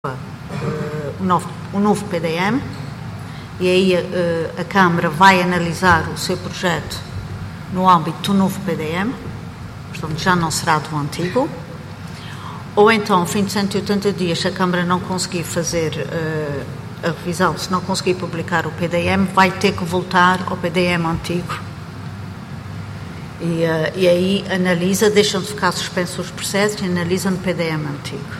o novo PDM, e aí a Câmara vai analisar o seu projeto no âmbito do novo PDM, portanto já não será do antigo. Ou então, ao fim de 180 dias, se a Câmara não conseguir fazer a revisão, se não conseguir publicar o PDM, vai ter que voltar ao PDM antigo. E aí analisa, deixam de ficar suspensos os processos e analisa no PDM antigo.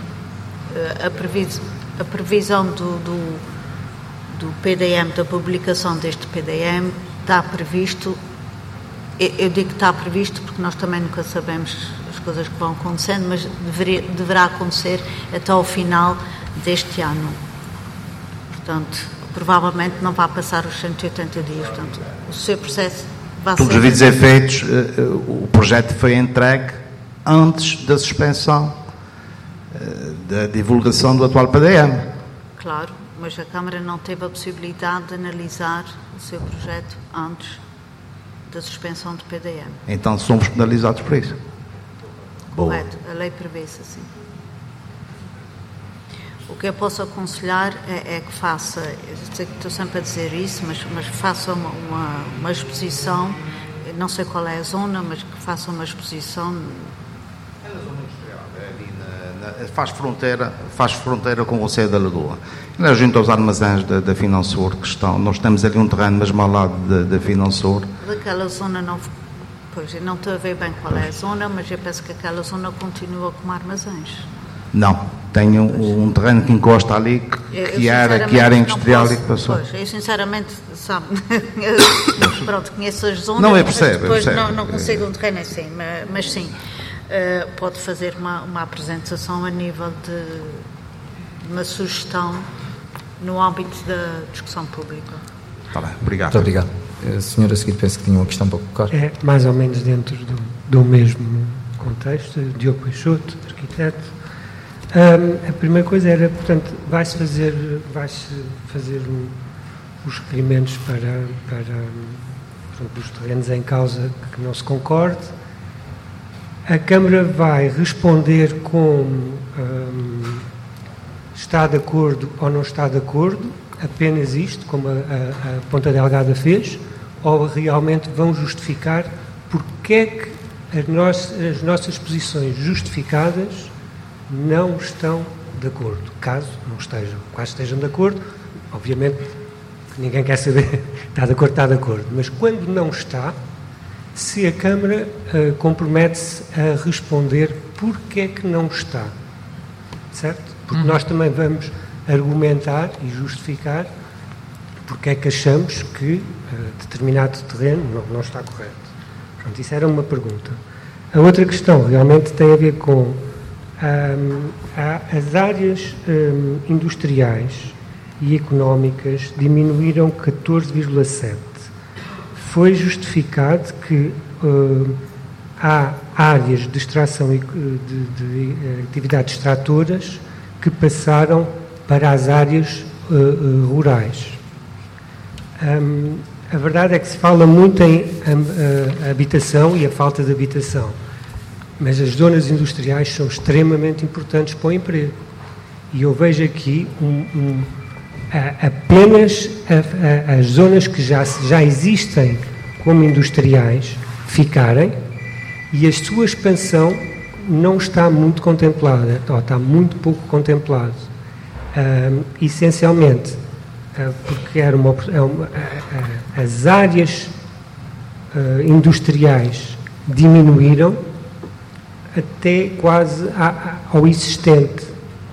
A previsão do PDM, da publicação deste PDM, está previsto. Eu digo que está previsto porque nós também nunca sabemos as coisas que vão acontecendo, mas deverá acontecer até ao final deste ano. Portanto, provavelmente não vai passar os 180 dias. Portanto, o seu processo vai ser... Pelos devidos efeitos, o projeto foi entregue antes da suspensão da divulgação do atual PDM. Claro, mas a Câmara não teve a possibilidade de analisar o seu projeto antes da suspensão do PDM. Então somos penalizados por isso. Correto, a lei prevê-se assim. O que eu posso aconselhar é que faça, eu sei que estou sempre a dizer isso, mas faça uma exposição, não sei qual é a zona, mas que faça uma exposição. É na zona industrial, é ali faz fronteira com o Conselho da Lagoa. É junto aos armazéns da Finansur que estão. Nós temos ali um terreno mesmo ao lado da Finansur. Daquela zona não. Pois, eu não estou a ver bem qual é a zona, mas eu penso que aquela zona continua como armazéns. Não, tem um terreno que encosta ali, que era industrial e que passou. Pois, eu sinceramente, sabe, pronto, conheço as zonas, não, eu percebo, depois não consigo um terreno assim, mas sim, pode fazer uma apresentação a nível de uma sugestão no âmbito da discussão pública. Está bem, obrigado. Muito obrigado. A senhora a seguir penso que tinha uma questão para colocar. É mais ou menos dentro do mesmo contexto. Diogo Peixoto, arquiteto. A primeira coisa era, portanto, vai-se fazer os requerimentos para portanto, os terrenos em causa que não se concorde. A Câmara vai responder com está de acordo ou não está de acordo, apenas isto, como a Ponta Delgada fez, ou realmente vão justificar porque é que as nossas posições justificadas não estão de acordo. Caso estejam de acordo, obviamente que ninguém quer saber, está de acordo, mas quando não está, se a Câmara compromete-se a responder porque é que não está, certo? Porque nós também vamos argumentar e justificar porque é que achamos que determinado terreno não está correto. Pronto, isso era uma pergunta. A outra questão realmente tem a ver com as áreas industriais e económicas diminuíram 14,7%. Foi justificado que há áreas de extração de atividades extratoras que passaram para as áreas rurais. A verdade é que se fala muito em habitação e a falta de habitação, mas as zonas industriais são extremamente importantes para o emprego. E eu vejo aqui apenas as zonas que já existem como industriais ficarem, e a sua expansão não está muito contemplada, ou está muito pouco contemplada. Essencialmente, porque as áreas industriais diminuíram até quase ao existente.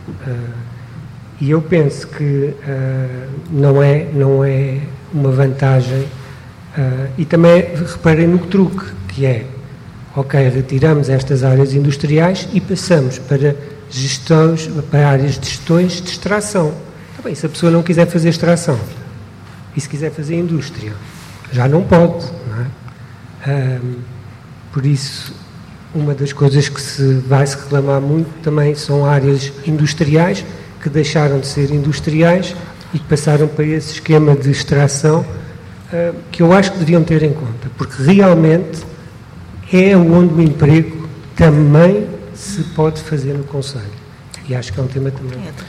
E eu penso que não é uma vantagem. E também reparei no truque, que é, ok, retiramos estas áreas industriais e passamos para áreas de gestões de extração. Bem, se a pessoa não quiser fazer extração e se quiser fazer indústria, já não pode, não é? Por isso, uma das coisas que vai se reclamar muito também são áreas industriais que deixaram de ser industriais e que passaram para esse esquema de extração, que eu acho que deviam ter em conta, porque realmente é onde o emprego também se pode fazer no Conselho. E acho que é um tema também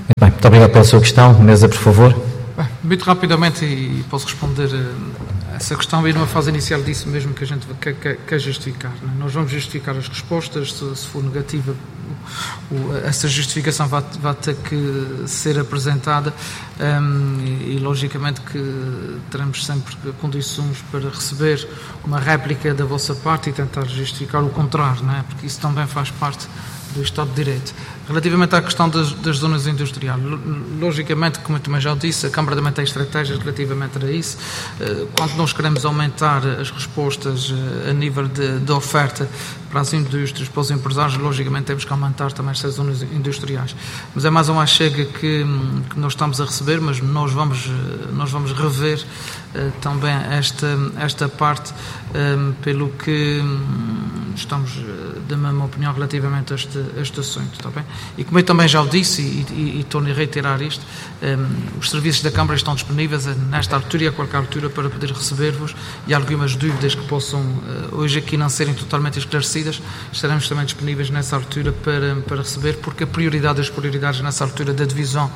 Muito bem, muito obrigado pela sua questão. Mesa, por favor. Bem, muito rapidamente, e posso responder a essa questão, e numa fase inicial disse mesmo que a gente quer justificar. Não é? Nós vamos justificar as respostas, se for negativa, essa justificação vai ter que ser apresentada, e logicamente que teremos sempre condições para receber uma réplica da vossa parte e tentar justificar o contrário, não é? Porque isso também faz parte do Estado de Direito. Relativamente à questão das zonas industriais, logicamente, como eu também já disse, a Câmara também tem estratégias relativamente a isso. Quando nós queremos aumentar as respostas a nível de oferta para as indústrias, para os empresários, logicamente temos que aumentar também estas zonas industriais. Mas é mais uma chega que nós estamos a receber, mas nós vamos rever também esta parte, pelo que estamos da mesma opinião relativamente a este assunto, está bem? E como eu também já o disse, e estou a reiterar isto, os serviços da Câmara estão disponíveis nesta altura e a qualquer altura para poder receber-vos, e algumas dúvidas que possam hoje aqui não serem totalmente esclarecidas, estaremos também disponíveis nessa altura para receber, porque a prioridade das prioridades nessa altura da divisão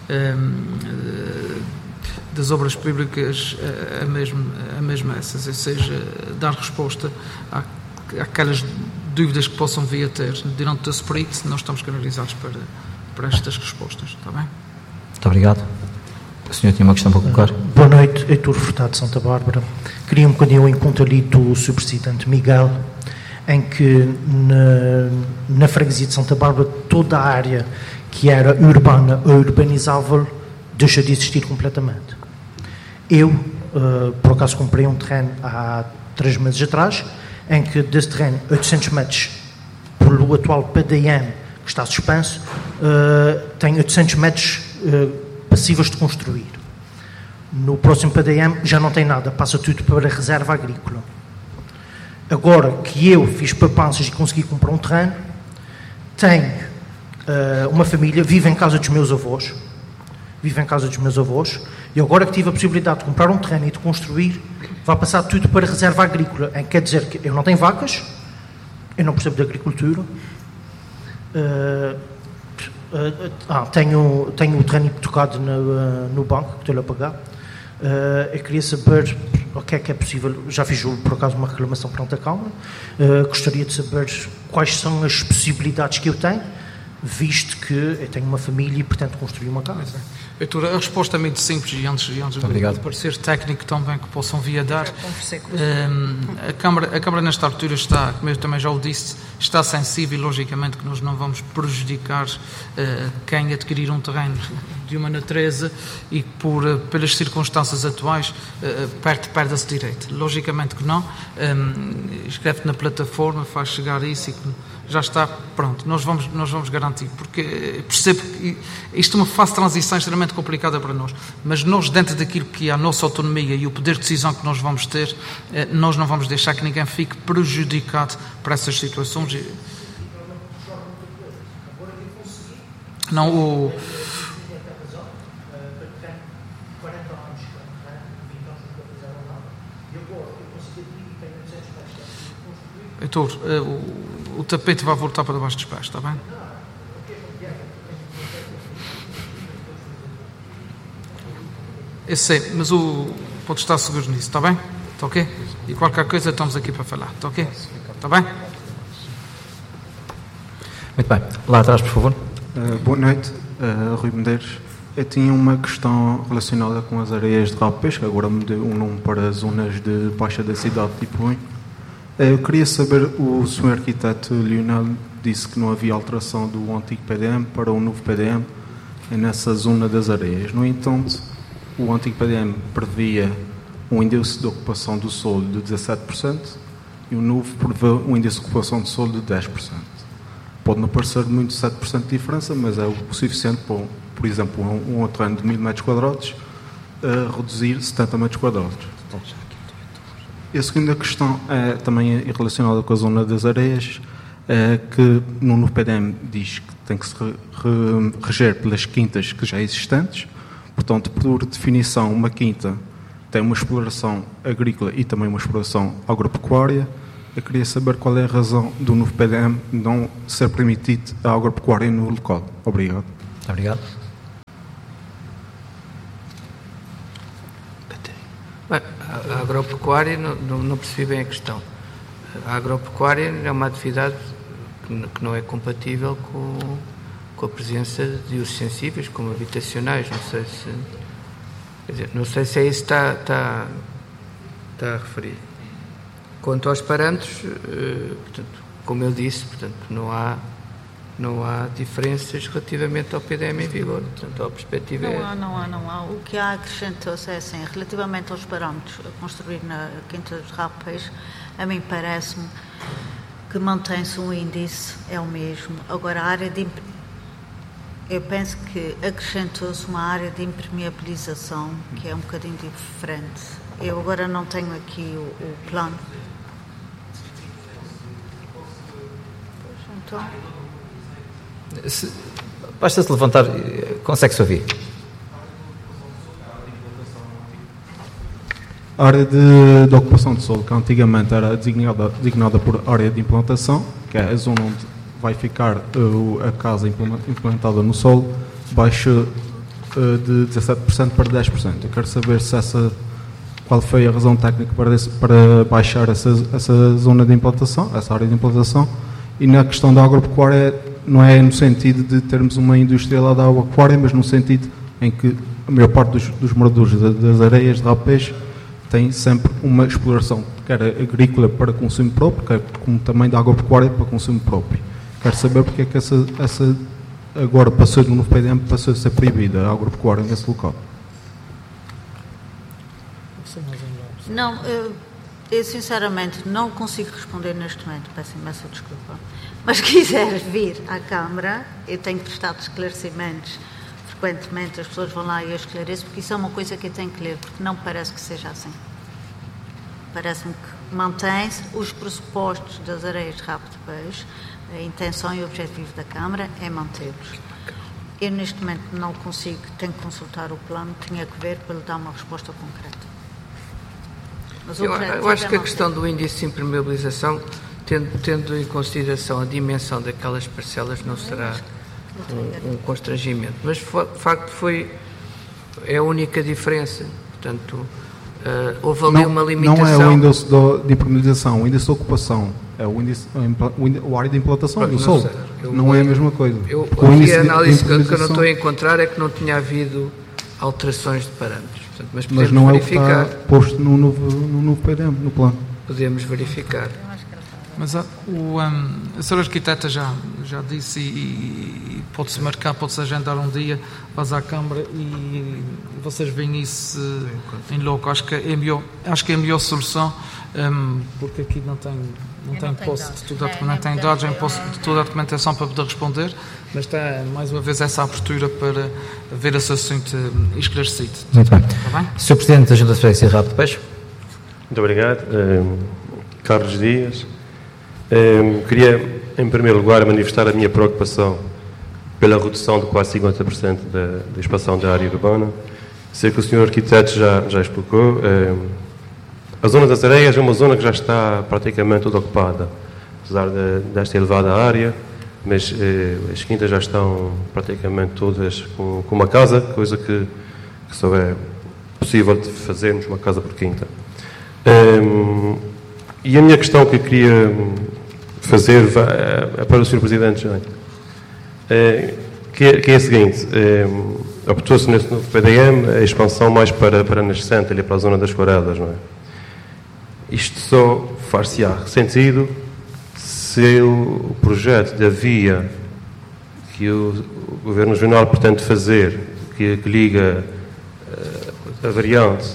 das obras públicas é mesmo essas, ou seja, dar resposta àquelas dúvidas que possam vir a ter durante o SPRIT. Nós estamos canalizados para estas respostas, está bem? Muito obrigado. O senhor tinha uma questão para colocar? Boa noite, Heitor Furtado de Santa Bárbara. Queria um bocadinho o encontro ali do Sr. Presidente Miguel, em que na freguesia de Santa Bárbara toda a área que era urbana ou urbanizável deixa de existir completamente. Eu, por acaso, comprei um terreno há 3 meses atrás, em que desse terreno, 800 metros pelo atual PDM, que está suspenso, tem 800 metros passíveis de construir. No próximo PDM já não tem nada, passa tudo para a reserva agrícola. Agora que eu fiz poupanças e consegui comprar um terreno, tenho uma família, vive em casa dos meus avós, e agora que tive a possibilidade de comprar um terreno e de construir, vai passar tudo para a reserva agrícola. Quer dizer que eu não tenho vacas, eu não percebo de agricultura, tenho o terreno hipotecado no banco, que estou-lhe a pagar. Eu queria saber o que é possível. Já fiz, por acaso, uma reclamação perante a Câmara. Gostaria de saber quais são as possibilidades que eu tenho, visto que eu tenho uma família e pretendo construir uma casa. Heitor, a resposta é muito simples, e antes de parecer técnico também que possam vir a dar, a Câmara nesta altura está, como eu também já o disse, está sensível, e logicamente que nós não vamos prejudicar quem adquirir um terreno de uma natureza e pelas circunstâncias atuais perde-se direito. Logicamente que não. Escreve-te na plataforma, faz chegar isso e já está, pronto, nós vamos garantir, porque percebo que isto é uma fase de transição extremamente complicada para nós, mas nós, dentro daquilo que é a nossa autonomia e o poder de decisão que nós vamos ter, nós não vamos deixar que ninguém fique prejudicado por essas situações. Não, Heitor, o tapete vai voltar para debaixo dos pés, está bem? Eu sei, mas pode estar seguro nisso, está bem? Está ok? E qualquer coisa estamos aqui para falar, está ok? Está bem? Muito bem. Lá atrás, por favor. Boa noite, Rui Medeiros. Eu tinha uma questão relacionada com as areias de rabo de pesca, agora mudei o nome para zonas de baixa densidade tipo 1. Eu queria saber, o Sr. Arquiteto Lionel disse que não havia alteração do antigo PDM para o novo PDM nessa zona das areias. No entanto, o antigo PDM previa um índice de ocupação do solo de 17% e o novo prevê um índice de ocupação do solo de 10%. Pode não parecer muito 7% de diferença, mas é o suficiente para, por exemplo, um terreno de 1000 metros quadrados reduzir 70 metros quadrados. E a segunda questão é também relacionada com a zona das areias, que no novo PDM diz que tem que se reger pelas quintas que já existentes. Portanto, por definição, uma quinta tem uma exploração agrícola e também uma exploração agropecuária. Eu queria saber qual é a razão do novo PDM não ser permitido a agropecuária no local. Obrigado. Obrigado. agropecuária, não percebi bem a questão. A agropecuária é uma atividade que não é compatível com a presença de usos sensíveis, como habitacionais. Não sei se é isso que está a referir. Quanto aos parâmetros, portanto, como eu disse, portanto, não há diferenças relativamente ao PDM em vigor. Portanto, a perspectiva não há. O que há acrescentou-se é assim, relativamente aos parâmetros a construir na Quinta dos Rabo de Peixe, a mim parece-me que mantém-se um índice, é o mesmo. Agora, a área de... Eu penso que acrescentou-se uma área de impermeabilização que é um bocadinho diferente. Eu agora não tenho aqui o plano. Pois, então... Basta-se levantar, consegue-se ouvir. A área de ocupação de solo, que antigamente era designada por área de implantação, que é a zona onde vai ficar a casa implementada no solo, baixa de 17% para 10%. Eu quero saber qual foi a razão técnica para baixar essa zona de implantação, essa área de implantação, e na questão da agropecuária não é no sentido de termos uma indústria lá da agropecuária, mas no sentido em que a maior parte dos moradores das areias de rabo de peixe tem sempre uma exploração, quer agrícola para consumo próprio, quer como também da agropecuária para consumo próprio. Quero saber porque é que essa agora passou no novo PDM, passou a ser proibida a agropecuária nesse local. Não, eu sinceramente não consigo responder neste momento, peço imensa desculpa. Mas quiser vir à Câmara, eu tenho prestado esclarecimentos frequentemente, as pessoas vão lá e eu esclareço, porque isso é uma coisa que eu tenho que ler, porque não parece que seja assim. Parece-me que mantém-se os pressupostos das areias de rabo de peixe, a intenção e o objetivo da Câmara é mantê-los. Eu neste momento não consigo, tenho que consultar o plano, tinha que ver para lhe dar uma resposta concreta. Mas eu acho que a questão do índice de impermeabilização, tendo em consideração a dimensão daquelas parcelas, não será um constrangimento. Mas, de facto, é a única diferença. Portanto, houve ali uma limitação. Não é o índice de impermeabilização, o índice de ocupação. É o área de implantação do solo. Não é a mesma coisa. A análise que eu não estou a encontrar é que não tinha havido alterações de parâmetros. Portanto, mas não verificar. É o que está posto no novo PDM, no plano. Podemos verificar. Mas a senhora arquiteta já disse e pode-se marcar, pode-se agendar um dia, vais à Câmara e vocês veem isso em loco. Acho que é a melhor solução, porque aqui não tem posse de toda a documentação, não tem posse de toda a documentação para poder responder, mas está mais uma vez essa abertura para ver esse assunto esclarecido. Muito bem. Está bem? Sr. Presidente da Junta de Freguesia de Rabo de Peixe. Muito obrigado. Carlos Dias. Queria, em primeiro lugar, manifestar a minha preocupação pela redução de quase 50% da expansão da área urbana. Sei que o Sr. Arquiteto já explicou. A zona das areias é uma zona que já está praticamente toda ocupada, apesar desta elevada área, mas as quintas já estão praticamente todas com uma casa, coisa que só é possível de fazermos uma casa por quinta. E a minha questão que eu queria fazer é para o Sr. Presidente, que é a seguinte: optou-se nesse novo PDM a expansão mais para a nascente, ali para a zona das Corelas, não é? Isto só far-se-á sentido se o projeto da via que o Governo Regional pretende fazer, que liga a variante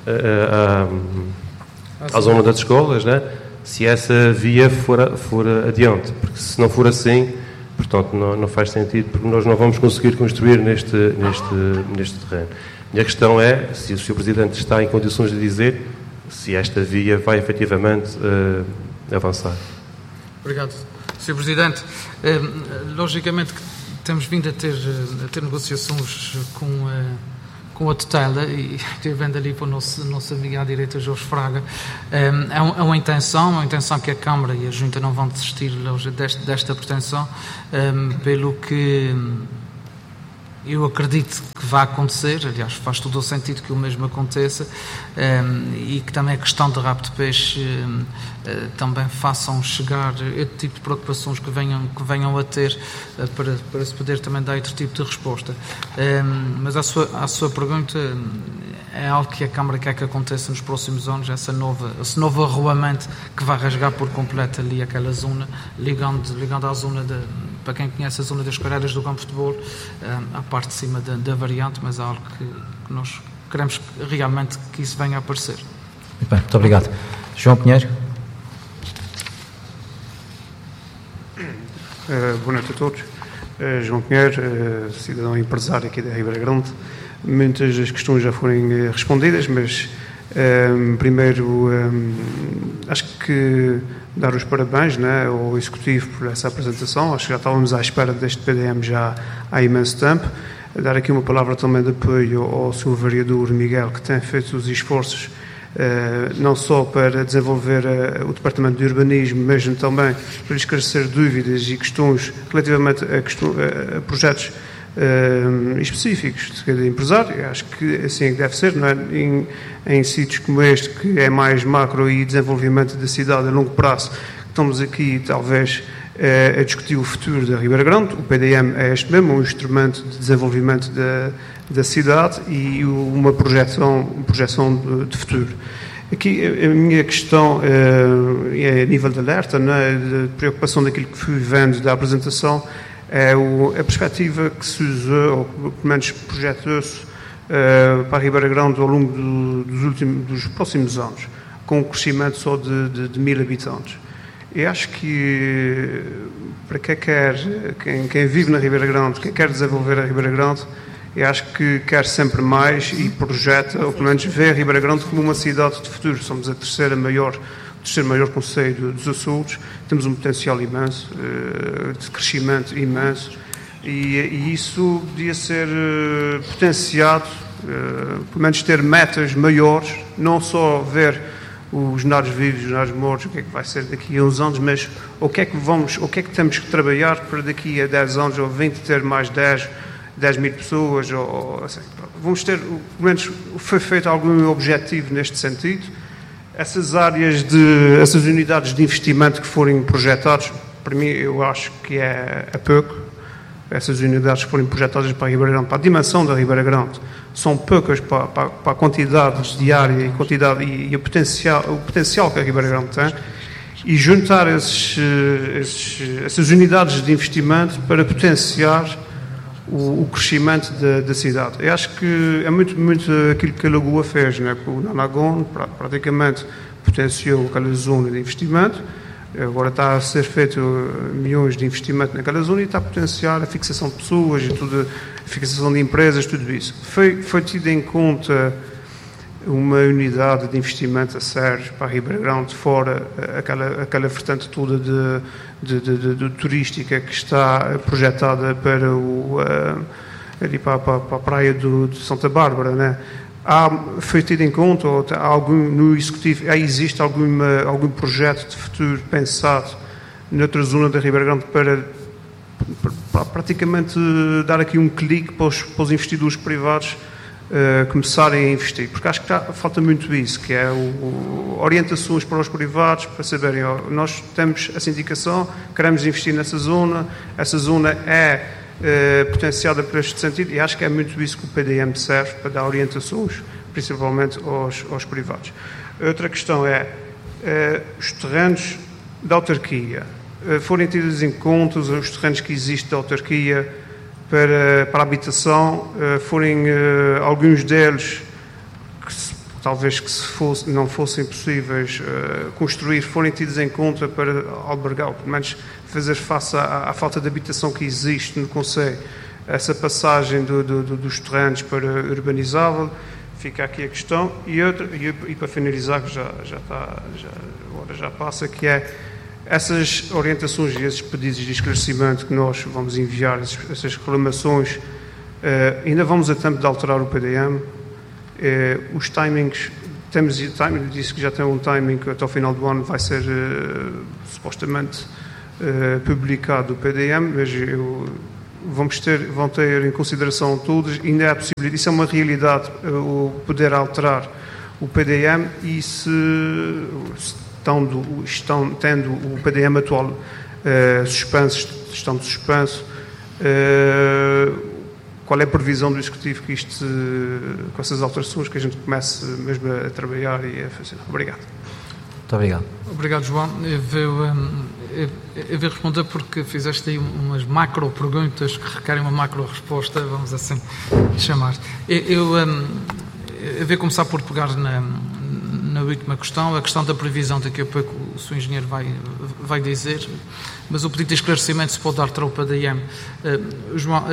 à zona das escolas, né? Se essa via for adiante, porque se não for assim, portanto, não faz sentido, porque nós não vamos conseguir construir neste terreno. A minha questão é se o Sr. Presidente está em condições de dizer se esta via vai efetivamente avançar. Obrigado, Sr. Presidente. Logicamente que temos vindo a ter negociações com a tutela, e estou vendo ali para o nosso amigo à direita, Jorge Fraga. É uma intenção que a Câmara e a Junta não vão desistir desta pretensão, pelo que eu acredito que vai acontecer, aliás, faz todo o sentido que o mesmo aconteça, e que também a questão de rapto de peixe também façam chegar este tipo de preocupações que venham a ter para se poder também dar outro tipo de resposta. Mas à sua pergunta, é algo que a Câmara quer que aconteça nos próximos anos, esse novo arruamento que vai rasgar por completo ali aquela zona, ligando à zona para quem conhece a zona das Carreiras do campo de futebol, à parte de cima da variante, mas é algo que nós queremos realmente que isso venha a aparecer. Muito bem, muito obrigado. João Pinheiro. Boa noite a todos. João Pinheiro, cidadão empresário aqui da Ribeira Grande. Muitas das questões já foram respondidas, mas primeiro acho que dar os parabéns, né, ao Executivo por essa apresentação. Acho que já estávamos à espera deste PDM já há imenso tempo. Dar aqui uma palavra também de apoio ao Sr. Vereador Miguel, que tem feito os esforços não só para desenvolver o Departamento de Urbanismo, mas também para esclarecer dúvidas e questões relativamente a projetos específicos de empresário. Acho que assim é que deve ser, não é? Em sítios como este, que é mais macro e desenvolvimento da cidade a longo prazo, estamos aqui talvez a discutir o futuro da Ribeira Grande. O PDM é este mesmo, um instrumento de desenvolvimento da cidade e uma projeção de futuro. Aqui a minha questão é a nível de alerta, né, de preocupação daquilo que fui vendo da apresentação, é a perspectiva que se usou, ou pelo menos projetou-se para a Ribeira Grande ao longo dos próximos anos, com um crescimento só de 1000 habitantes. Eu acho que para quem vive na Ribeira Grande, quem quer desenvolver a Ribeira Grande, eu acho que quer sempre mais e projeta, ou pelo menos vê a Ribeira Grande como uma cidade de futuro. Somos o terceiro maior concelho dos Açores, temos um potencial imenso, de crescimento imenso, e isso podia ser potenciado, pelo menos ter metas maiores, não só ver os nados vivos, os nados mortos, o que é que vai ser daqui a uns anos, mas o que é que temos que trabalhar para daqui a 10 anos ou 20 ter mais 10 mil pessoas, ou assim. Vamos ter, pelo menos foi feito algum objetivo neste sentido. Essas unidades de investimento que forem projetadas, para mim, eu acho que é pouco. Essas unidades que forem projetadas para a Ribeira Grande, para a dimensão da Ribeira Grande, são poucas para a quantidade de área e o potencial que a Ribeira Grande tem, e juntar essas unidades de investimento para potenciar o crescimento da cidade. Eu acho que é muito aquilo que a Lagoa fez, né? O Nanagon praticamente potenciou aquela zona de investimento, agora está a ser feito milhões de investimento naquela zona e está a potenciar a fixação de pessoas e tudo, a fixação de empresas, tudo isso. Foi tido em conta uma unidade de investimento a sério para a Ribeira Grande, fora aquela vertente toda de turística que está projetada para ali para a praia de Santa Bárbara, né? Foi tido em conta, ou no Executivo, existe algum projeto de futuro pensado noutra zona da Ribeira Grande para praticamente dar aqui um clique para os investidores privados começarem a investir? Porque acho que falta muito isso, que é orientações para os privados, para saberem, nós temos essa indicação, queremos investir nessa zona, essa zona é potenciada por este sentido, e acho que é muito isso que o PDM serve, para dar orientações, principalmente aos privados. Outra questão é os terrenos da autarquia. Forem tidos em conta os terrenos que existem da autarquia para a habitação, forem alguns deles talvez que não fossem possíveis construir, forem tidos em conta para albergar, ou pelo menos fazer face à falta de habitação que existe no concelho, essa passagem dos terrenos para urbanizável. Fica aqui a questão. E para finalizar, que agora já passa, que é essas orientações e esses pedidos de esclarecimento que nós vamos enviar, essas reclamações, ainda vamos a tempo de alterar o PDM. Os timings, disse que já tem um timing que até o final do ano vai ser supostamente publicado o PDM, mas vão ter em consideração todos, ainda é possível, isso é uma realidade, o poder alterar o PDM e tendo o PDM atual estão de suspenso, qual é a previsão do Executivo que com essas alterações, que a gente comece mesmo a trabalhar e a funcionar? Obrigado. Muito obrigado. Obrigado, João. Eu vou responder porque fizeste aí umas macro perguntas que requerem uma macro resposta, vamos assim chamar. Eu vou começar por pegar na última questão, a questão da previsão, daqui a pouco o seu engenheiro vai dizer, mas o pedido de esclarecimento se pode dar para o PDM. João,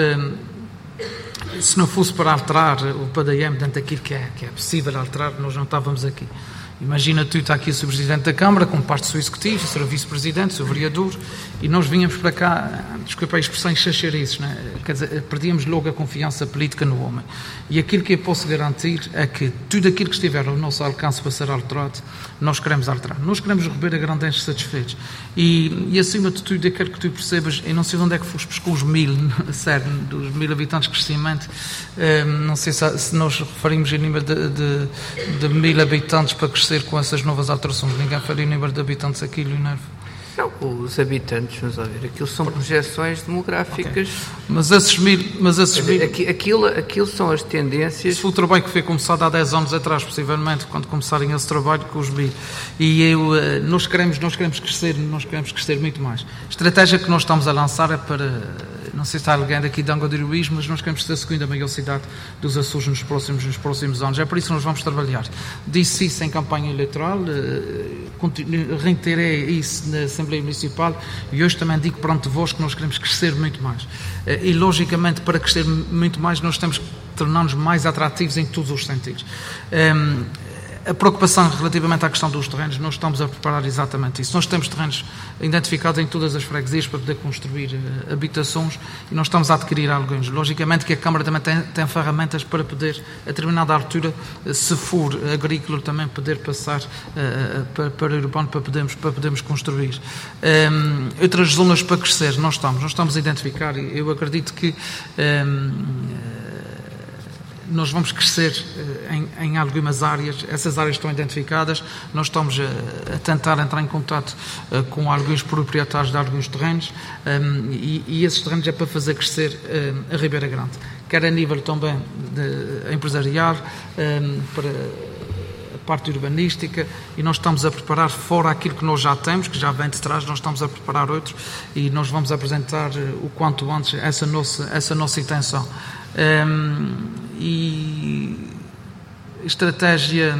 se não fosse para alterar o PDM dentro daquilo que é possível alterar, nós não estávamos aqui. Imagina tu, está aqui o Sr. Presidente da Câmara, como parte do seu Executivo, o Sr. Vice-Presidente, o Sr. Vereador, e nós vínhamos para cá, desculpa a expressão, chacharices, não é? Quer dizer, perdíamos logo a confiança política no homem. E aquilo que eu posso garantir é que tudo aquilo que estiver ao nosso alcance para ser alterado, nós queremos alterar. Nós queremos Ribeira Grande satisfeitos. E acima de tudo, eu quero que tu percebas, eu não sei de onde é que foste buscar os 1000, sério, dos 1000 habitantes de crescimento, não sei se nós referimos em número de 1000 habitantes para crescer com essas novas alterações. Ninguém faria o número de habitantes aqui, Leonardo. Não, os habitantes, vamos lá ver, aquilo são projeções demográficas. Okay. Mas esses 1000... Aquilo são as tendências... Isso foi o trabalho que foi começado há 10 anos atrás, possivelmente, quando começarem esse trabalho com os 1000. E nós queremos crescer muito mais. A estratégia que nós estamos a lançar é para... Não sei se está alguém daqui de Angra do Heroísmo, mas nós queremos ser a segunda maior cidade dos Açores nos próximos anos. É por isso que nós vamos trabalhar. Disse isso em campanha eleitoral, reiterei isso na Assembleia Municipal e hoje também digo perante vós que nós queremos crescer muito mais. E, logicamente, para crescer muito mais, nós temos que tornar-nos mais atrativos em todos os sentidos. A preocupação relativamente à questão dos terrenos, nós estamos a preparar exatamente isso. Nós temos terrenos identificados em todas as freguesias para poder construir habitações e nós estamos a adquirir alguns. Logicamente que a Câmara também tem ferramentas para poder, a determinada altura, se for agrícola, também poder passar para o urbano para podermos construir. Outras zonas para crescer, nós estamos a identificar e eu acredito que nós vamos crescer em algumas áreas, essas áreas estão identificadas, nós estamos a tentar entrar em contato com alguns proprietários de alguns terrenos e esses terrenos é para fazer crescer a Ribeira Grande, quer a nível também empresarial, para a parte urbanística, e nós estamos a preparar, fora aquilo que nós já temos, que já vem de trás, nós estamos a preparar outro e nós vamos apresentar o quanto antes essa nossa intenção. E estratégia,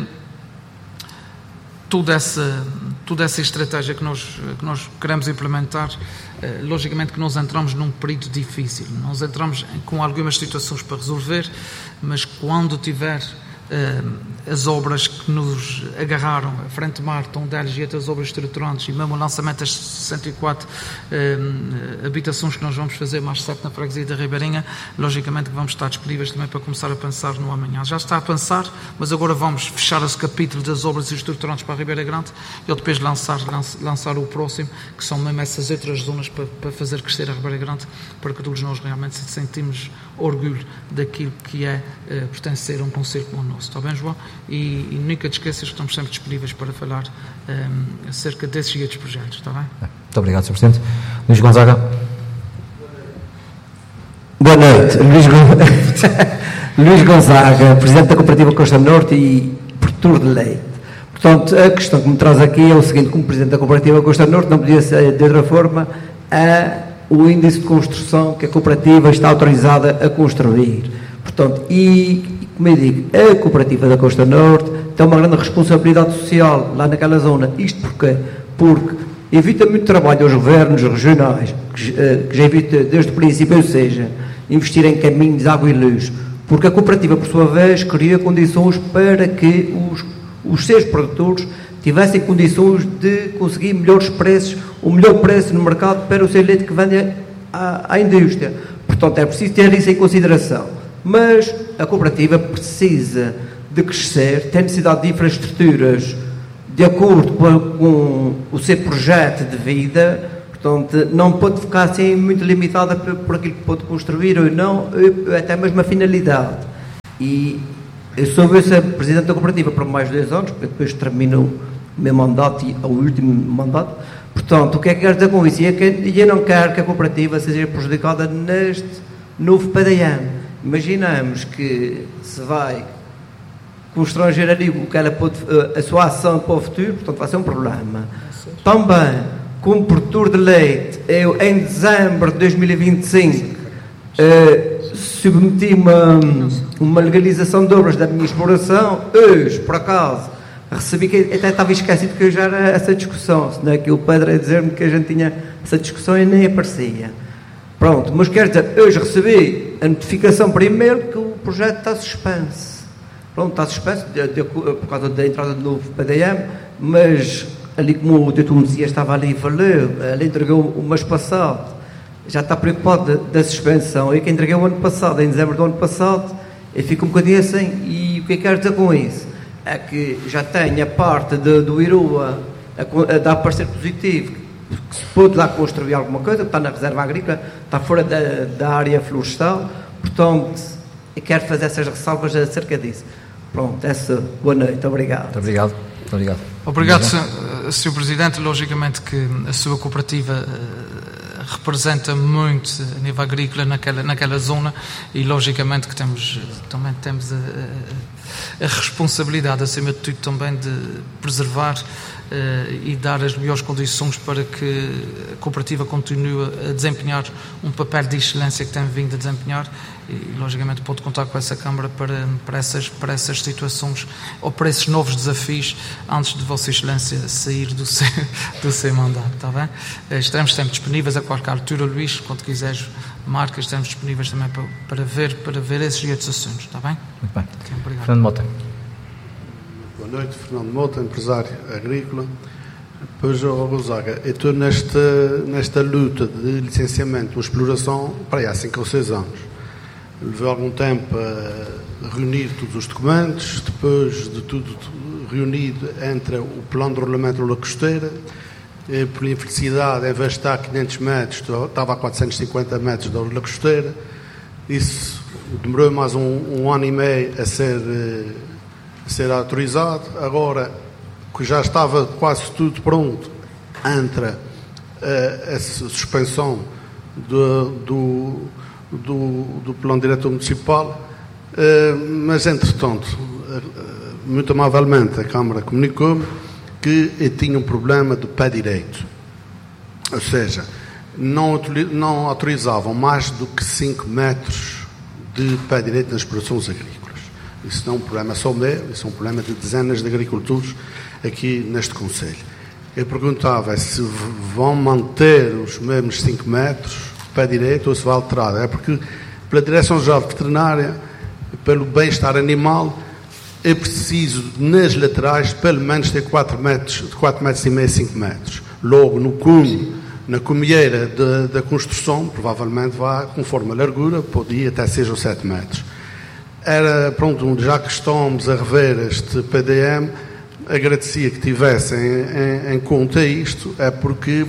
toda essa estratégia que nós queremos implementar, logicamente que nós entramos num período difícil, nós entramos com algumas situações para resolver, mas quando tiver as obras que nos agarraram, a Frente Mar, Tom Deles e outras obras estruturantes e mesmo o lançamento das 64 habitações que nós vamos fazer mais 7 na freguesia da Ribeirinha, logicamente que vamos estar disponíveis também para começar a pensar no amanhã. Já está a pensar, mas agora vamos fechar esse capítulo das obras estruturantes para a Ribeira Grande e depois lançar o próximo, que são mesmo essas outras zonas para fazer crescer a Ribeira Grande, para que todos nós realmente sentimos orgulho daquilo que é pertencer a um concelho como o nosso. Está bem, João? E nunca te esqueças que estamos sempre disponíveis para falar acerca desses e outros projetos. Está bem? Muito obrigado, Sr. Presidente. Luís Gonzaga. Boa noite. Luís Gonzaga, Presidente da Cooperativa Costa Norte e produtor de leite. Portanto, a questão que me traz aqui é o seguinte: como Presidente da Cooperativa Costa Norte, não podia ser de outra forma o índice de construção que a cooperativa está autorizada a construir. Portanto, como eu digo, a Cooperativa da Costa Norte tem uma grande responsabilidade social lá naquela zona. Isto porquê? Porque evita muito trabalho aos governos regionais, que já evita desde o princípio, ou seja, investir em caminhos, água e luz. Porque a cooperativa, por sua vez, cria condições para que os seus produtores tivessem condições de conseguir melhores preços, o melhor preço no mercado para o seu leite que vende à indústria. Portanto, é preciso ter isso em consideração. Mas a cooperativa precisa de crescer, tem necessidade de infraestruturas de acordo com o seu projeto de vida. Portanto, não pode ficar assim muito limitada por aquilo que pode construir ou não, até mesmo a finalidade. E eu sou vice-presidente da cooperativa por mais de 2 anos, porque depois termino o meu mandato e o último mandato. Portanto, o que é que quero dizer com isso? Eu não quero que a cooperativa seja prejudicada neste novo PDM. Imaginamos que se vai constranger ali o que ela pode, a sua ação para o futuro, portanto vai ser um problema. Também, como produtor de leite, eu em dezembro de 2025 submeti uma legalização de obras da minha exploração. Hoje, por acaso, recebi, que até estava esquecido que eu já era essa discussão, senão é que o Pedro ia dizer-me que a gente tinha essa discussão e nem aparecia. Pronto, mas quero dizer, hoje recebi a notificação por e-mail que o projeto está suspenso. Pronto, está suspenso por causa da entrada do novo PDM, mas ali como o Dr. Messias estava ali e valeu, ele entregou o mês passado, já está preocupado da suspensão. Eu que entreguei o ano passado, em dezembro do ano passado, eu fico um bocadinho assim. E o que eu quero dizer com isso? É que já tenho a parte do IRUA a dar parecer positivo, que se pode lá construir alguma coisa, que está na reserva agrícola, está fora da área florestal, portanto, eu quero fazer essas ressalvas acerca disso. Pronto, boa noite, obrigado. Muito obrigado. Muito obrigado. Obrigado, Sr. Presidente. Logicamente que a sua cooperativa representa muito a nível agrícola naquela zona e logicamente que também temos a responsabilidade, acima de tudo, também de preservar e dar as melhores condições para que a cooperativa continue a desempenhar um papel de excelência que tem vindo a desempenhar e, logicamente, pode contar com essa Câmara para essas situações ou para esses novos desafios antes de Vossa Excelência sair do seu mandato, está bem? Estaremos sempre disponíveis a qualquer altura, Luís, quando quiseres, marca, estaremos disponíveis também para ver esses e outros assuntos, está bem? Muito bem. Okay, obrigado. Fernando Mota. Boa noite, Fernando Mota, empresário agrícola. Pois, Gonzaga, eu estou nesta luta de licenciamento ou exploração para aí há 5 ou 6 anos. Levei algum tempo a reunir todos os documentos, depois de tudo reunido entre o plano de rolamento da costeira, por infelicidade, em vez de estar a 500 metros, estava a 450 metros da orla costeira. Isso demorou mais um ano e meio a ser autorizado. Agora que já estava quase tudo pronto, entra a suspensão do plano diretor municipal, mas entretanto, muito amavelmente a Câmara comunicou-me que eu tinha um problema do pé direito, ou seja, não autorizavam mais do que 5 metros de pé direito nas explorações agrícolas. Isso não é um problema só meu, isso é um problema de dezenas de agricultores aqui neste Conselho. Eu perguntava se vão manter os mesmos 5 metros de pé direito ou se vai alterar. É porque, pela Direção-Geral Veterinária, pelo bem-estar animal, é preciso, nas laterais, pelo menos ter 4 metros, de 4 metros e meio a 5 metros. Logo, no cume, na cumieira da construção, provavelmente vai, conforme a largura, pode ir até 6 ou 7 metros. Pronto, já que estamos a rever este PDM, agradecia que tivessem em conta isto, é porque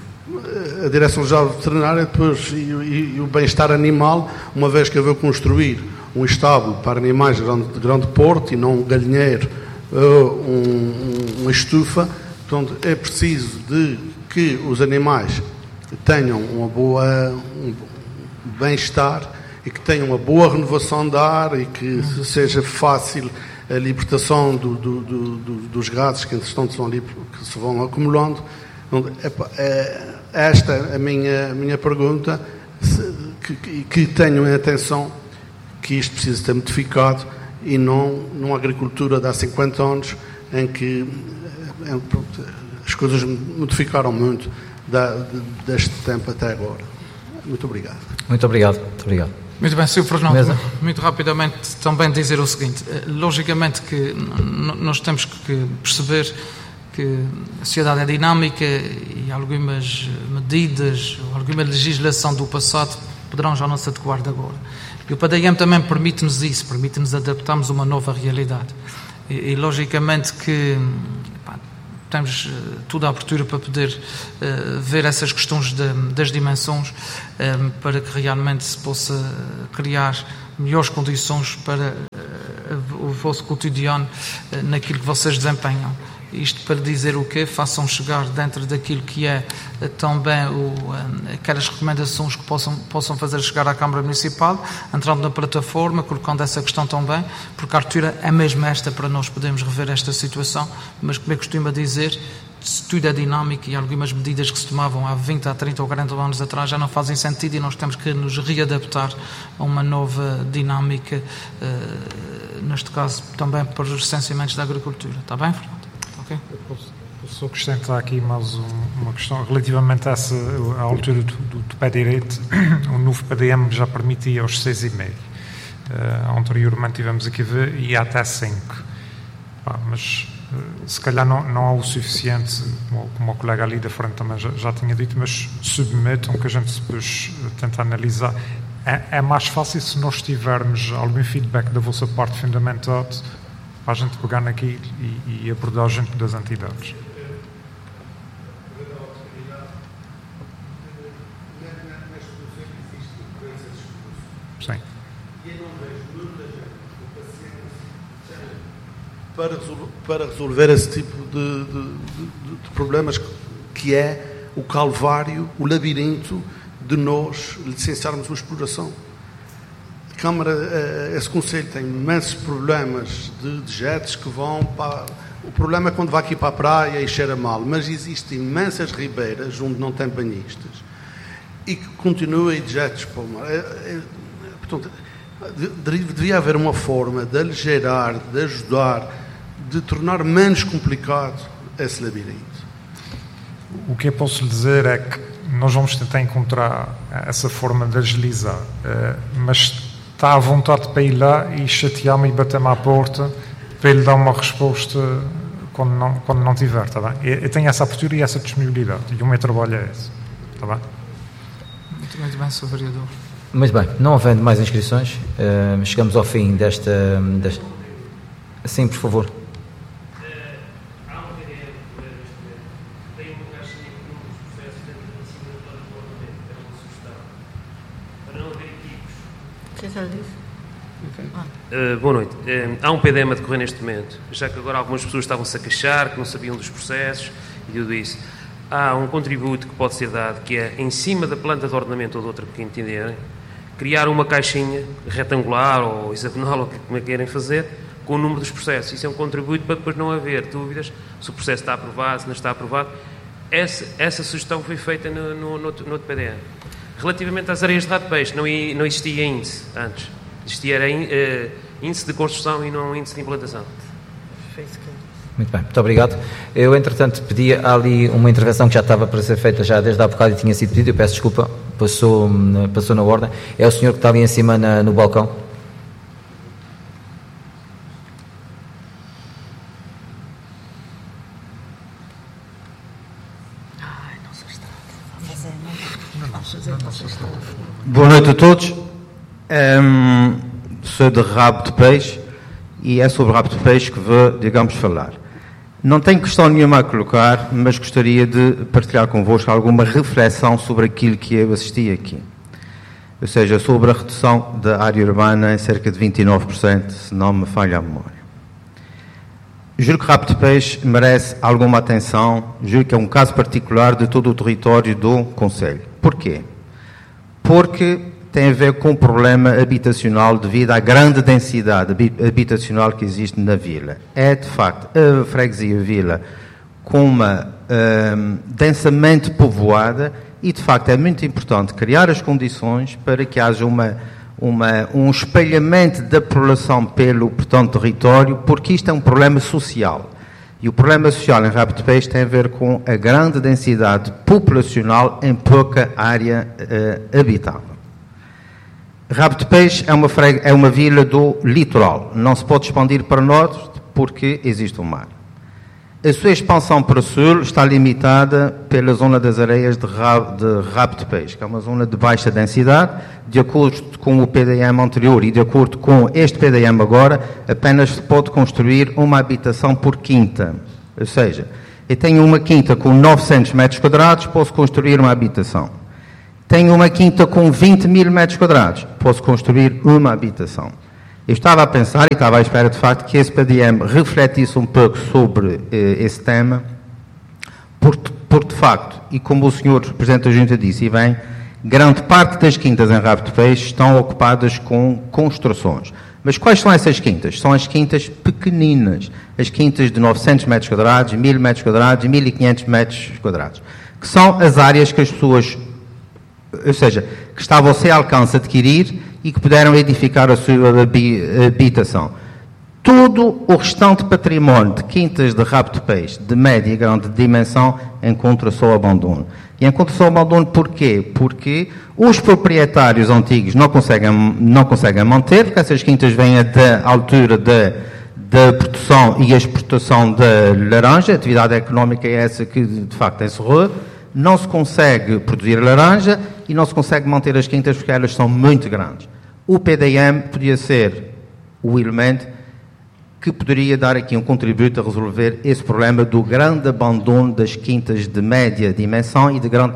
a Direção-Geral Veterinária depois, e o bem-estar animal, uma vez que eu vou construir um estábulo para animais de grande porte e não um galinheiro ou uma estufa, portanto, é preciso de que os animais tenham um bem-estar e que tenham uma boa renovação de ar e que seja fácil a libertação dos gases que, entretanto, que se vão acumulando. Esta é a minha pergunta, que tenham em atenção que isto precisa ser modificado e não numa agricultura de há 50 anos em que as coisas modificaram muito deste tempo até agora. Muito obrigado. Muito obrigado. Muito obrigado. Muito bem, Sr. Fernando, muito rapidamente também dizer o seguinte, logicamente que nós temos que perceber que a sociedade é dinâmica e algumas medidas, alguma legislação do passado poderão já não se adequar de agora. E o PDM também permite-nos isso, permite-nos adaptarmos a uma nova realidade. E logicamente que temos toda a abertura para poder ver essas questões das dimensões, para que realmente se possa criar melhores condições para o vosso cotidiano naquilo que vocês desempenham. Isto para dizer o quê? Façam chegar dentro daquilo que é também aquelas recomendações que possam fazer chegar à Câmara Municipal, entrando na plataforma, colocando essa questão também, porque a abertura é mesmo esta para nós podermos rever esta situação, mas como eu costumo dizer, tudo é dinâmico e algumas medidas que se tomavam há 20, há 30 ou 40 anos atrás já não fazem sentido e nós temos que nos readaptar a uma nova dinâmica, neste caso também para os licenciamentos da agricultura. Está bem, Fernando? Okay. Posso acrescentar aqui mais uma questão relativamente a à altura do pé direito. O novo PDM já permitia os 6,5. Anteriormente tivemos aqui a ver e até 5. Mas se calhar não há o suficiente, como o colega ali da frente também já tinha dito, mas submetam que a gente depois tenta analisar. É mais fácil se nós tivermos algum feedback da vossa parte fundamentado para a gente pegar naquilo e abordar a gente das entidades. Sim. Para resolver esse tipo de problemas que é o calvário, o labirinto de nós licenciarmos uma exploração. A Câmara, esse Conselho tem imensos problemas de dejetos que vão para... O problema é quando vai aqui para a praia e cheira mal, mas existem imensas ribeiras onde não tem banhistas e que continuam em dejetos para o mar. Portanto, devia haver uma forma de aligerar, de ajudar, de tornar menos complicado esse labirinto. O que eu posso lhe dizer é que nós vamos tentar encontrar essa forma de agilizar, mas está à vontade para ir lá e chatear-me e bater-me à porta para ele dar uma resposta quando não tiver, está bem? Eu tenho essa abertura e essa disponibilidade e o meu trabalho é esse, está bem? Muito bem, Sr. Vereador. Muito bem, não havendo mais inscrições, chegamos ao fim desta... Sim, por favor. Boa noite. Há um PDM a decorrer neste momento, já que agora algumas pessoas estavam-se a queixar, que não sabiam dos processos e tudo isso. Há um contributo que pode ser dado, que é, em cima da planta de ordenamento ou de outra que entenderem, criar uma caixinha retangular ou hexagonal, ou como é que querem fazer, com o número dos processos. Isso é um contributo para depois não haver dúvidas se o processo está aprovado, se não está aprovado. Essa sugestão foi feita no outro PDM. Relativamente às areias de rabo de peixe, não existia índice antes. Existia índice de construção e não índice de implantação. Muito bem, muito obrigado. Eu, entretanto, pedi ali uma intervenção que já estava para ser feita já desde há bocado e tinha sido pedido, eu peço desculpa, passou na ordem. É o senhor que está ali em cima no balcão. Boa noite a todos. Sou de Rabo de Peixe e é sobre Rabo de Peixe que vou, digamos, falar. Não tenho questão nenhuma a colocar, mas gostaria de partilhar convosco alguma reflexão sobre aquilo que eu assisti aqui. Ou seja, sobre a redução da área urbana em cerca de 29%, se não me falha a memória. Juro que Rabo de Peixe merece alguma atenção, juro que é um caso particular de todo o território do Conselho. Porquê? Porque tem a ver com o problema habitacional devido à grande densidade habitacional que existe na vila. É, de facto, a freguesia vila com uma densamente povoada e, de facto, é muito importante criar as condições para que haja um espalhamento da população pelo, portanto, território, porque isto é um problema social. E o problema social em Rabo de Peixe tem a ver com a grande densidade populacional em pouca área habitável. Rabo de Peixe é uma vila do litoral. Não se pode expandir para norte porque existe o mar. A sua expansão para o sul está limitada pela zona das areias de Rabo de Peixe, que é uma zona de baixa densidade. De acordo com o PDM anterior e de acordo com este PDM agora, apenas se pode construir uma habitação por quinta. Ou seja, Eu tenho uma quinta com 900 metros quadrados, posso construir uma habitação. Tenho uma quinta com 20 mil metros quadrados, posso construir uma habitação. Eu estava a pensar e estava à espera, de facto, que esse PDM refletisse um pouco sobre esse tema, porque, de facto, e como o senhor Presidente da Junta disse, e bem, grande parte das quintas em Rabo de Peixe estão ocupadas com construções. Mas quais são essas quintas? São as quintas pequeninas, as quintas de 900 metros quadrados, 1000 metros quadrados, 1500 metros quadrados, que são as áreas que as pessoas, ou seja, que estavam sem alcance a adquirir e que puderam edificar a sua habitação. Todo o restante património de quintas de Rabo de Peixe, de média e grande dimensão, encontra-se ao abandono. E encontra-se ao abandono porquê? Porque os proprietários antigos não conseguem manter, porque essas quintas vêm da altura da produção e exportação da laranja, a atividade económica é essa que de facto encerrou, não se consegue produzir laranja e não se consegue manter as quintas porque elas são muito grandes. O PDM podia ser o elemento que poderia dar aqui um contributo a resolver esse problema do grande abandono das quintas de média dimensão e de grande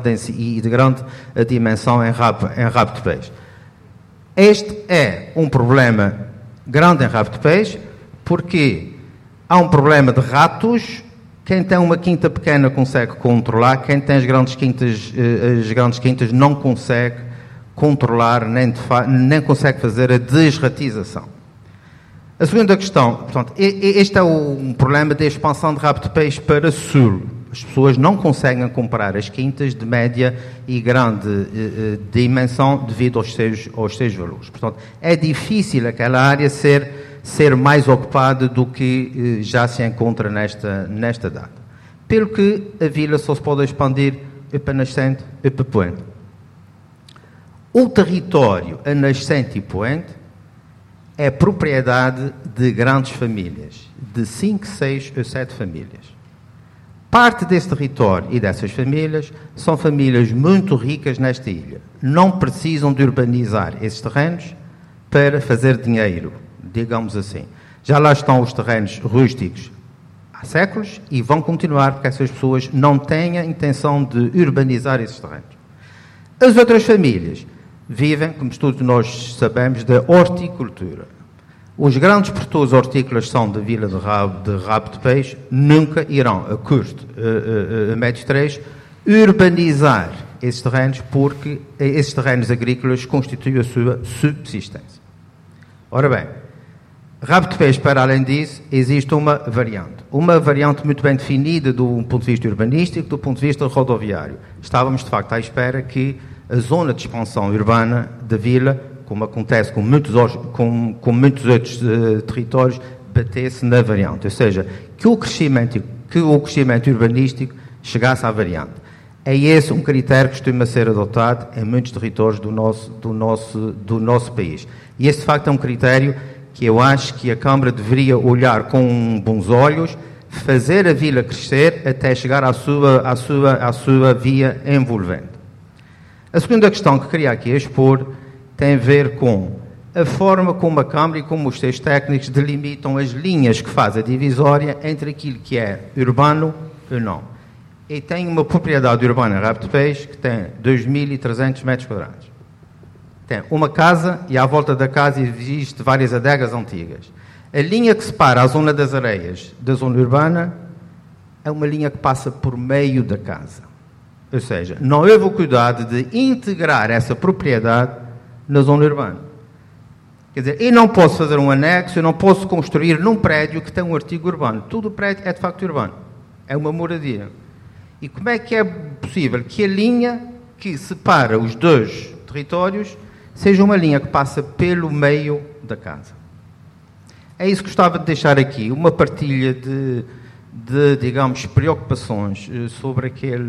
dimensão em Rabo de Peixe. Este é um problema grande em Rabo de Peixe porque há um problema de ratos. Quem tem uma quinta pequena consegue controlar, quem tem as grandes quintas não consegue controlar, nem consegue fazer a desratização. A segunda questão, portanto, este é um problema da expansão de Rabo de Peixe para sul. As pessoas não conseguem comprar as quintas de média e grande dimensão devido aos seus valores. Portanto, é difícil aquela área ser mais ocupada do que já se encontra nesta data. Pelo que a vila só se pode expandir para nascente e para poente. O território a nascente e poente é propriedade de grandes famílias, de 5, 6 ou 7 famílias. Parte desse território e dessas famílias são famílias muito ricas nesta ilha. Não precisam de urbanizar esses terrenos para fazer dinheiro, digamos assim. Já lá estão os terrenos rústicos há séculos e vão continuar porque essas pessoas não têm a intenção de urbanizar esses terrenos. As outras famílias vivem, como todos nós sabemos, da horticultura. Os grandes produtores hortícolas são da vila de Rabo de Peixe, nunca irão, a curto, a médio trecho, urbanizar esses terrenos porque esses terrenos agrícolas constituem a sua subsistência. Ora bem, Rabo de Peixe, para além disso, existe uma variante muito bem definida do ponto de vista urbanístico, do ponto de vista rodoviário. Estávamos, de facto, à espera que a zona de expansão urbana da vila, como acontece com muitos outros territórios, batesse na variante. Ou seja, que o crescimento urbanístico chegasse à variante. É esse um critério que costuma ser adotado em muitos territórios do nosso país. E esse, de facto, é um critério que eu acho que a Câmara deveria olhar com bons olhos, fazer a vila crescer até chegar à sua via envolvente. A segunda questão que queria aqui expor tem a ver com a forma como a Câmara e como os seus técnicos delimitam as linhas que fazem a divisória entre aquilo que é urbano e não. E tem uma propriedade urbana em Rabo de Peixe que tem 2.300 metros quadrados. Tem uma casa e à volta da casa existem várias adegas antigas. A linha que separa a zona das areias da zona urbana é uma linha que passa por meio da casa. Ou seja, não houve o cuidado de integrar essa propriedade na zona urbana. Quer dizer, eu não posso fazer um anexo, eu não posso construir num prédio que tem um artigo urbano. Todo o prédio é de facto urbano. É uma moradia. E como é que é possível que a linha que separa os dois territórios seja uma linha que passa pelo meio da casa? É isso que gostava de deixar aqui, uma partilha de digamos, preocupações sobre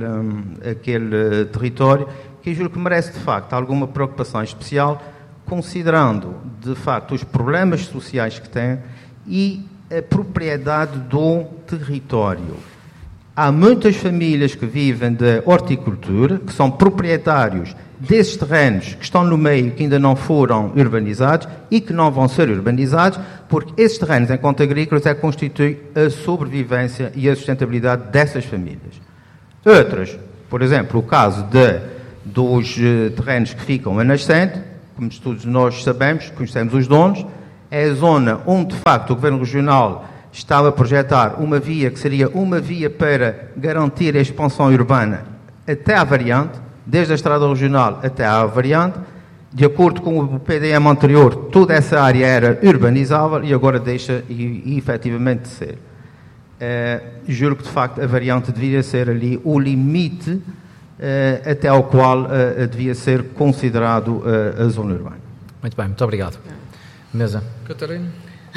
aquele território, que eu juro que merece, de facto, alguma preocupação especial, considerando, de facto, os problemas sociais que tem e a propriedade do território. Há muitas famílias que vivem da horticultura, que são proprietários desses terrenos que estão no meio, que ainda não foram urbanizados e que não vão ser urbanizados, porque esses terrenos em conta agrícolas é que constituem a sobrevivência e a sustentabilidade dessas famílias. Outras, por exemplo, o caso dos terrenos que ficam a nascente, como todos nós sabemos, conhecemos os donos, é a zona onde, de facto, o Governo Regional estava a projetar uma via que seria uma via para garantir a expansão urbana até à variante, desde a estrada regional até à variante. De acordo com o PDM anterior, toda essa área era urbanizável e agora deixa efetivamente de ser. Juro que, de facto, a variante devia ser ali o limite até ao qual devia ser considerado a zona urbana. Muito bem, muito obrigado. Mesa. Catarina.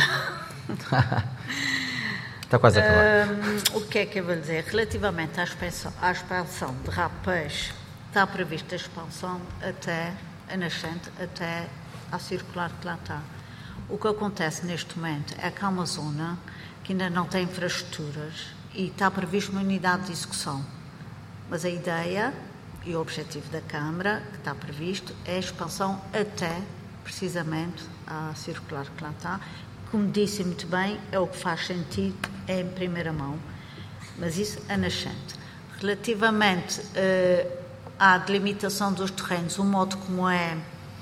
Está quase a acabar. O que é que eu vou dizer? Relativamente à expansão de rapaz, está prevista a expansão até a nascente, até à circular que lá está. O que acontece neste momento é que há uma zona que ainda não tem infraestruturas e está previsto uma unidade de execução. Mas a ideia e o objetivo da Câmara, que está previsto, é a expansão até, precisamente, à circular que lá está. Como disse muito bem, é o que faz sentido, é em primeira mão, mas isso é nascente. Relativamente à delimitação dos terrenos, o modo como é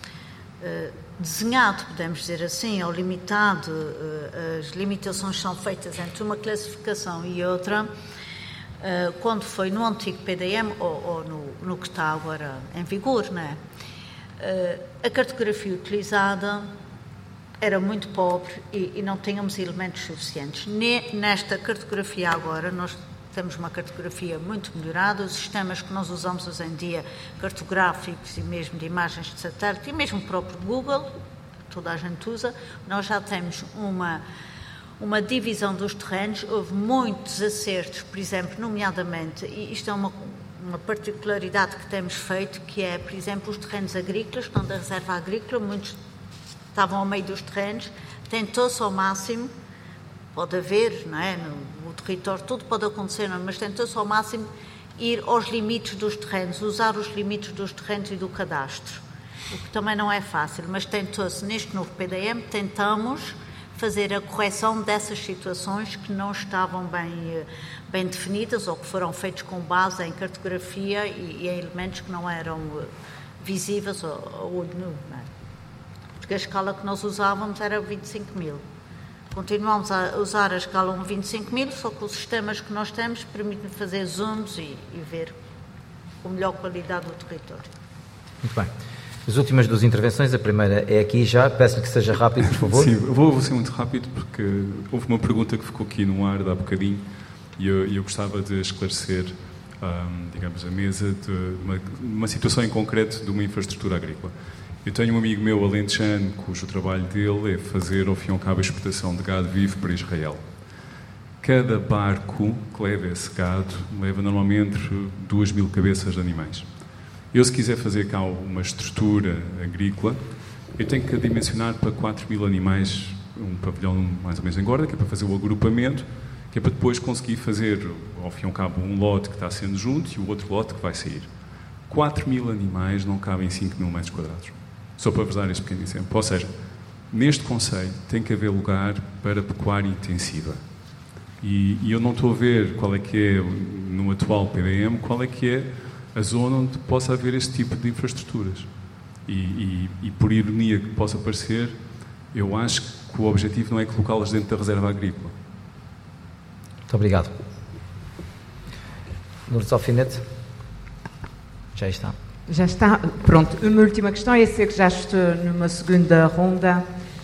desenhado, podemos dizer assim, ou limitado, as limitações são feitas entre uma classificação e outra, quando foi no antigo PDM ou no que está agora em vigor, não é? A cartografia utilizada era muito pobre e não tínhamos elementos suficientes. Nesta cartografia agora, nós temos uma cartografia muito melhorada, os sistemas que nós usamos hoje em dia, cartográficos e mesmo de imagens de satélite, e mesmo o próprio Google, toda a gente usa, nós já temos uma divisão dos terrenos, houve muitos acertos, por exemplo, nomeadamente, e isto é uma particularidade que temos feito, que é, por exemplo, os terrenos agrícolas, estão da reserva agrícola, muitos estavam ao meio dos terrenos, tentou-se ao máximo, pode haver, não é, no território tudo pode acontecer, não, mas tentou-se ao máximo ir aos limites dos terrenos, usar os limites dos terrenos e do cadastro, o que também não é fácil, mas tentou-se, neste novo PDM, tentamos fazer a correção dessas situações que não estavam bem definidas ou que foram feitos com base em cartografia e em elementos que não eram visíveis ao olho nu, não é? Porque a escala que nós usávamos era 25 mil. Continuamos a usar a escala 25 mil, só que os sistemas que nós temos permitem fazer zooms e ver com melhor qualidade o território. Muito bem. As últimas duas intervenções, a primeira é aqui já, peço-lhe que seja rápido, por favor. Sim, vou ser muito rápido porque houve uma pergunta que ficou aqui no ar há bocadinho e eu gostava de esclarecer, digamos, a mesa de uma situação em concreto de uma infraestrutura agrícola. Eu tenho um amigo meu, alentejano, cujo trabalho dele é fazer, ao fim e ao cabo, a exportação de gado vivo para Israel. Cada barco que leva esse gado leva normalmente 2.000 cabeças de animais. Eu, se quiser fazer cá uma estrutura agrícola, eu tenho que dimensionar para 4.000 animais, um pavilhão mais ou menos engorda, que é para fazer o agrupamento, que é para depois conseguir fazer, ao fim e ao cabo, um lote que está sendo junto e o outro lote que vai sair. 4.000 animais não cabem em 5.000 metros quadrados. Só para vos dar este pequeno exemplo. Ou seja, neste concelho tem que haver lugar para pecuária intensiva. E eu não estou a ver qual é que é, no atual PDM, qual é que é a zona onde possa haver este tipo de infraestruturas. E por ironia que possa parecer, eu acho que o objetivo não é colocá-las dentro da reserva agrícola. Muito obrigado. Lourdes Alfinete? Já está. Já está. Pronto, uma última questão. Eu sei que já estou numa segunda ronda.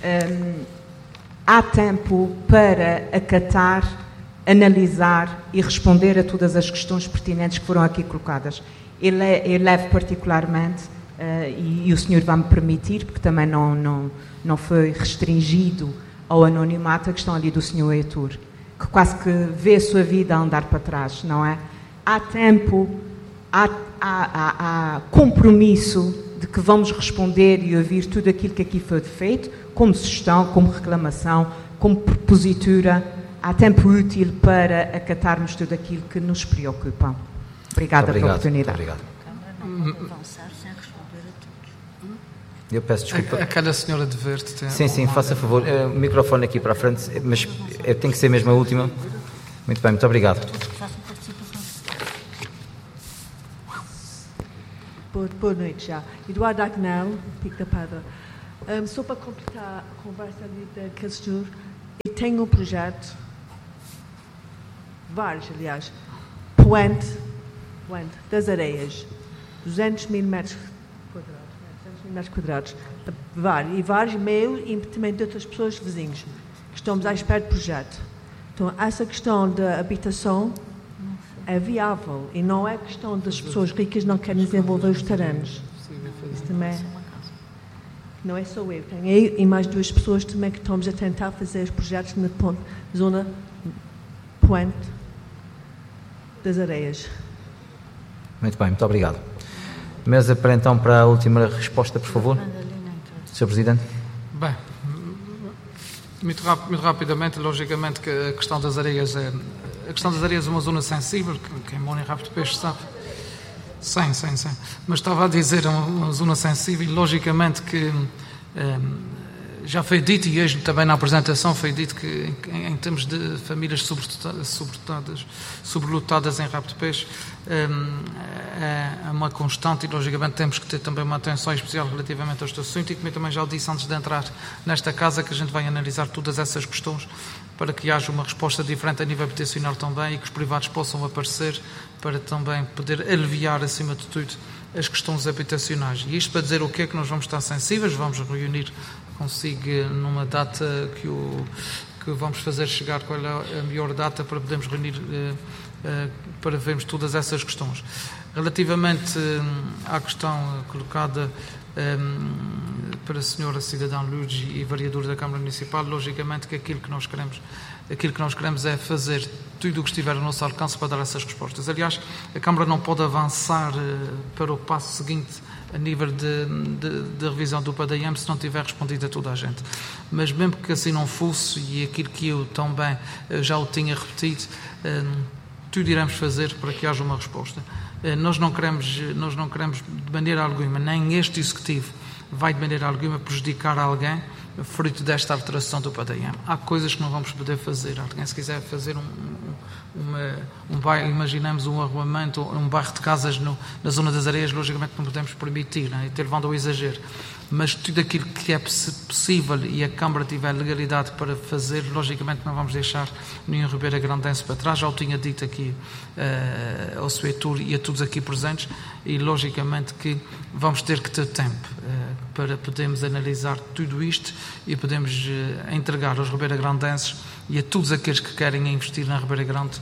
Há tempo para acatar, analisar e responder a todas as questões pertinentes que foram aqui colocadas. Eu levo particularmente, e o senhor vai-me permitir, porque também não foi restringido ao anonimato, a questão ali do senhor Heitor, que quase que vê a sua vida a andar para trás, não é? Há tempo, há compromisso de que vamos responder e ouvir tudo aquilo que aqui foi feito, como sugestão, como reclamação, como propositura. Há tempo útil para acatarmos tudo aquilo que nos preocupa. Obrigada pela oportunidade. Obrigado. Avançar sem responder. Eu peço desculpa. Aquela senhora de verde tem... Sim, faça favor. O microfone aqui para a frente, mas tem que ser mesmo a última. Muito bem, muito obrigado. Boa noite já. Eduardo Agnel, Pico da Pedra. Só para completar a conversa ali daquele senhor, eu tenho um projeto, vários, aliás, Poente das Areias, 200 mil metros quadrados, e vários meus e também de outras pessoas vizinhos, que estamos à espera de projeto. Então, essa questão da habitação é viável e não é questão das pessoas ricas não querem desenvolver os terrenos. Isso também não é só eu. Tenho eu e mais 2 pessoas também que estamos a tentar fazer os projetos na zona Poente das Areias. Muito bem, muito obrigado. Mesa para a última resposta, por favor. Sr. Presidente. Bem, muito rapidamente, logicamente que a questão das areias é uma zona sensível, quem mora em Rabo de Peixe sabe. Sim. Mas estava a dizer, uma zona sensível, e logicamente que já foi dito, e hoje também na apresentação foi dito, que em termos de famílias sobrelotadas em Rabo de Peixe, é uma constante, e logicamente temos que ter também uma atenção especial relativamente a este assunto, e como eu também já disse antes de entrar nesta casa, que a gente vai analisar todas essas questões para que haja uma resposta diferente a nível habitacional também, e que os privados possam aparecer para também poder aliviar, acima de tudo, as questões habitacionais. E isto para dizer o que é que nós vamos estar sensíveis, vamos reunir consigo numa data que vamos fazer chegar, qual é a melhor data para podermos reunir, para vermos todas essas questões. Relativamente à questão colocada para a senhora cidadã Lourdes e vereadora da Câmara Municipal, logicamente que aquilo que nós queremos é fazer tudo o que estiver ao nosso alcance para dar essas respostas. Aliás, a Câmara não pode avançar para o passo seguinte a nível de revisão do PDM se não tiver respondido a toda a gente. Mas mesmo que assim não fosse, e aquilo que eu também já o tinha repetido, tudo iremos fazer para que haja uma resposta. Nós não queremos de maneira alguma, nem este Executivo vai de maneira alguma prejudicar alguém fruto desta alteração do PDM. Há coisas que não vamos poder fazer. Alguém, se quiser fazer um bairro, imaginamos um arruamento, um bairro de casas na zona das Areias, logicamente não podemos permitir, né? Ter levado ao exagero. Mas tudo aquilo que é possível e a Câmara tiver legalidade para fazer, logicamente não vamos deixar nenhum Ribeira Grandense para trás. Já o tinha dito aqui ao Suetur e a todos aqui presentes, e logicamente que vamos ter que ter tempo para podermos analisar tudo isto e podemos entregar aos Ribeira Grandenses e a todos aqueles que querem investir na Ribeira Grande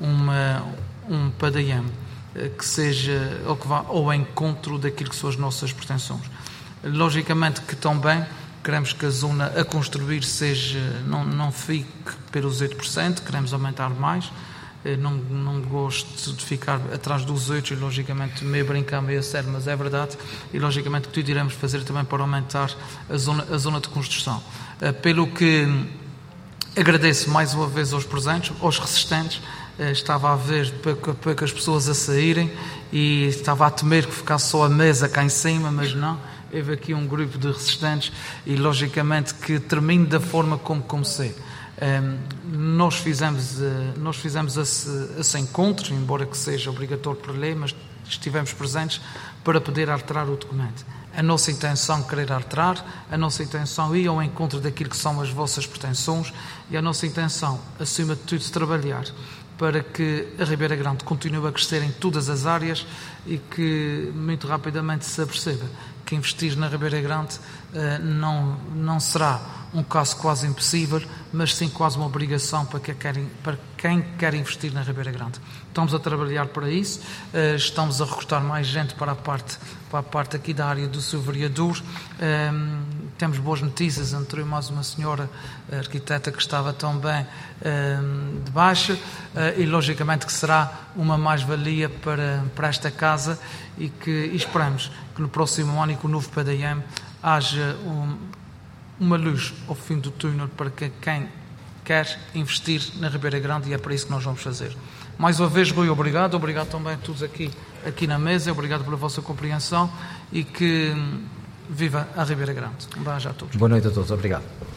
um PDM que seja ou que vá ao encontro daquilo que são as nossas pretensões. Logicamente que também queremos que a zona a construir não fique pelos 8%, queremos aumentar mais. Não gosto de ficar atrás dos 8%, e logicamente meio brincar, meio sério, mas é verdade, e logicamente que tudo iremos fazer também para aumentar a zona de construção. Pelo que agradeço mais uma vez aos presentes, aos resistentes. Estava a ver poucas pessoas a saírem e estava a temer que ficasse só a mesa cá em cima, mas não. Houve aqui um grupo de resistentes e, logicamente, que termino da forma como comecei. Nós fizemos esse encontro, embora que seja obrigatório por lei, mas estivemos presentes para poder alterar o documento. A nossa intenção é querer alterar, a nossa intenção é ir ao encontro daquilo que são as vossas pretensões, e a nossa intenção, acima de tudo, é trabalhar para que a Ribeira Grande continue a crescer em todas as áreas e que muito rapidamente se aperceba que investir na Ribeira Grande não será um caso quase impossível, mas sim quase uma obrigação para quem quer investir na Ribeira Grande. Estamos a trabalhar para isso, estamos a recrutar mais gente para a parte aqui da área do seu vereador. Temos boas notícias, entrou mais uma senhora arquiteta que estava também de baixa, e logicamente que será uma mais-valia para esta casa, e que esperamos que no próximo ano e com o novo PDM haja uma luz ao fim do túnel para quem quer investir na Ribeira Grande, e é para isso que nós vamos fazer. Mais uma vez, Rui, obrigado também a todos aqui na mesa, obrigado pela vossa compreensão, e que viva a Ribeira Grande. Um beijo a todos. Boa noite a todos. Obrigado.